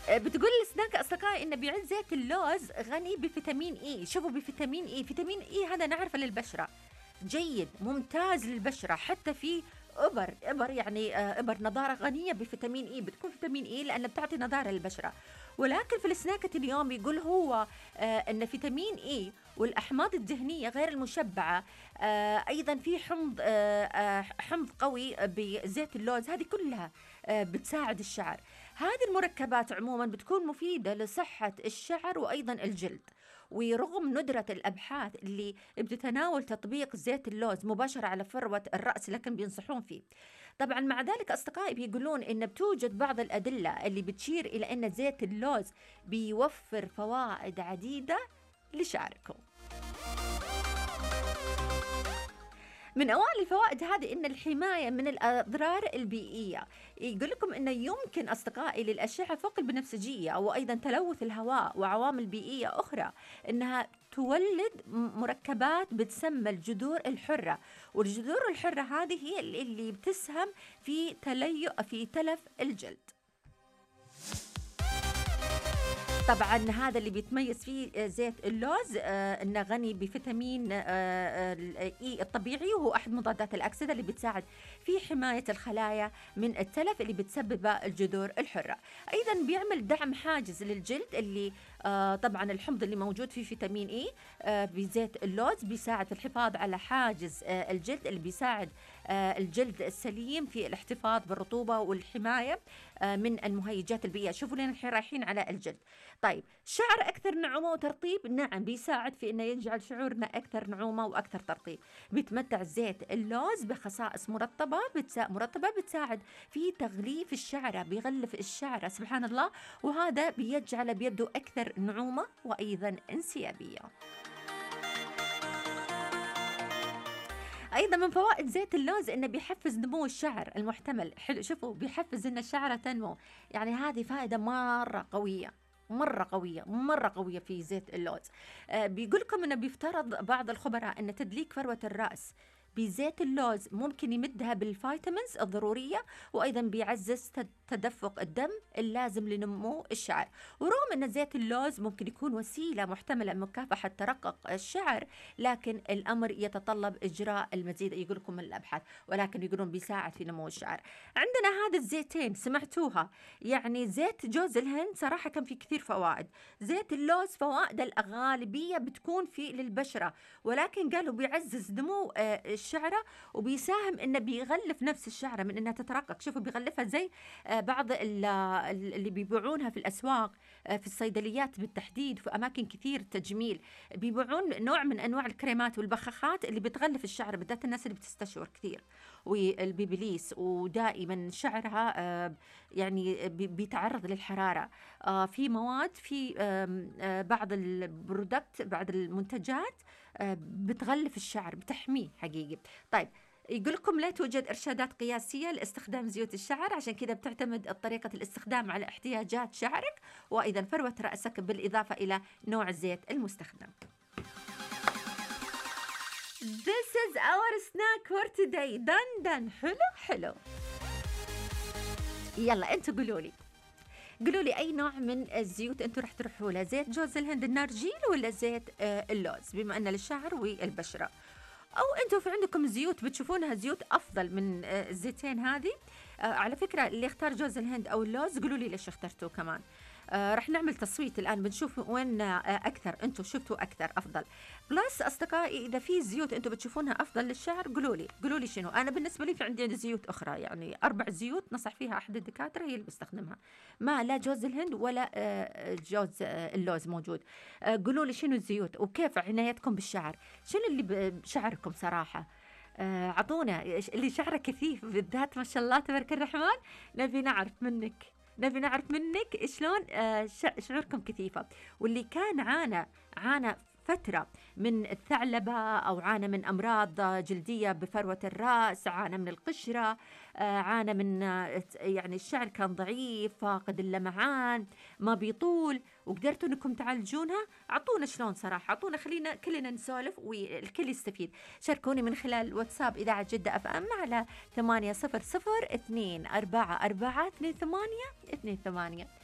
بتقول السناك أصدقائي إنه بيعد زيت اللوز غني بفيتامين إي. شوفوا بفيتامين إي، فيتامين إي هذا نعرفه للبشرة، جيد ممتاز للبشرة. حتى في إبر يعني إبر نضارة غنية بفيتامين إي، بتكون فيتامين إي لأنها بتعطي نضارة للبشرة. ولكن في السناكة اليوم يقول هو أن فيتامين إي والأحماض الدهنية غير المشبعة، أيضا في حمض قوي بزيت اللوز، هذه كلها بتساعد الشعر. هذه المركبات عموما بتكون مفيدة لصحة الشعر وأيضا الجلد. ورغم ندرة الأبحاث اللي بتتناول تطبيق زيت اللوز مباشرة على فروة الرأس، لكن بينصحون فيه. طبعا مع ذلك أصدقائي بيقولون إن بتوجد بعض الأدلة اللي بتشير إلى أن زيت اللوز بيوفر فوائد عديدة لشعركم. من أوائل الفوائد هذه إن الحماية من الأضرار البيئية. يقول لكم إنه يمكن أصدقائي للأشعة فوق البنفسجية أو أيضا تلوث الهواء وعوامل بيئية أخرى إنها تولد مركبات بتسمى الجذور الحرة، والجذور الحرة هذه هي اللي بتسهم في تلف الجلد. طبعا هذا اللي بيتميز فيه زيت اللوز انه غني بفيتامين اي الطبيعي، وهو احد مضادات الاكسده اللي بتساعد في حمايه الخلايا من التلف اللي بتسببه الجذور الحره. ايضا بيعمل دعم حاجز للجلد، اللي طبعا الحمض اللي موجود فيه فيتامين اي بزيت اللوز بيساعد في الحفاظ على حاجز الجلد، اللي بيساعد الجلد السليم في الاحتفاظ بالرطوبه والحمايه من المهيجات البيئيه. شوفوا لين الحين رايحين على الجلد. طيب شعر أكثر نعومة وترطيب، نعم بيساعد في أنه يجعل شعورنا أكثر نعومة وأكثر ترطيب. بيتمتع زيت اللوز بخصائص مرطبة بتساعد في تغليف الشعرة، بيغلف الشعرة سبحان الله، وهذا بيجعل بيده أكثر نعومة وأيضا انسيابية. أيضا من فوائد زيت اللوز إنه بيحفز نمو الشعر المحتمل. حلو، شوفوا بيحفز إن الشعرة تنمو، يعني هذه فائدة مرة قوية مرة قوية في زيت اللوز. بيقولكم إنه بيفترض بعض الخبراء إن تدليك فروة الرأس بزيت اللوز ممكن يمدها بالفيتامينز الضرورية، وأيضا بيعزز تدفق الدم اللازم لنمو الشعر. ورغم أن زيت اللوز ممكن يكون وسيلة محتملة لمكافحة ترقق الشعر، لكن الأمر يتطلب إجراء المزيد يقولكم من الأبحاث، ولكن يقولون بيساعد في نمو الشعر. عندنا هذا الزيتين سمعتوها، يعني زيت جوز الهند صراحة كان في كثير فوائد. زيت اللوز فوائد الغالبية بتكون في للبشرة، ولكن قالوا بيعزز نمو الشعرة، وبيساهم إنه بيغلف نفس الشعرة من إنها تترقق. شوفوا بيغلفها زي بعض اللي بيبيعونها في الأسواق، في الصيدليات بالتحديد، في أماكن كثير تجميل بيبيعون نوع من أنواع الكريمات والبخاخات اللي بتغلف الشعر، بالذات الناس اللي بتستشعر كثير والبيبليس ودائما شعرها يعني بيتعرض للحرارة. في مواد في بعض البرودكت، بعض المنتجات بتغلف الشعر، بتحميه حقيقي. طيب يقول لكم لا توجد إرشادات قياسية لاستخدام زيوت الشعر، عشان كذا بتعتمد طريقة الاستخدام على احتياجات شعرك وأيضا فروة رأسك، بالإضافة إلى نوع الزيت المستخدم. This is our snack for today. دن حلو. يلا أنتوا قولوا لي أي نوع من الزيوت أنتوا رح تروحوا له، زيت جوز الهند النارجيل ولا زيت اللوز، بما أن للشعر والبشرة، أو أنتوا في عندكم زيوت بتشوفونها زيوت أفضل من الزيتين هذه. على فكرة اللي اختار جوز الهند أو اللوز قولوا لي ليش اخترتوه كمان. رح نعمل تصويت الآن بنشوف وين أكثر أنتوا شفتوا أكثر أفضل. بلس أصدقائي إذا في زيوت أنتوا بتشوفونها أفضل للشعر قولوا لي شنو. أنا بالنسبة لي في عندي زيوت أخرى، يعني 4 زيوت نصح فيها أحد الدكاترة هي اللي بستخدمها، ما لا جوز الهند ولا جوز اللوز موجود. قولوا لي شنو الزيوت وكيف عنايتكم بالشعر، شنو اللي بشعركم صراحة. عطونا اللي شعره كثيف بالذات ما شاء الله تبارك الرحمن، نبي نعرف منك شلون شعوركم كثيفة. واللي كان عانى فترة من الثعلبة أو عانى من أمراض جلدية بفروة الرأس، عانى من القشرة، عانى من يعني الشعر كان ضعيف، فاقد اللمعان، ما بيطول، وقدرتوا أنكم تعالجونها، عطونا شلون صراحة، عطونا، خلينا كلنا نسولف والكل يستفيد. شاركوني من خلال واتساب إذاعة جدة أف أم على 800 244 28 28.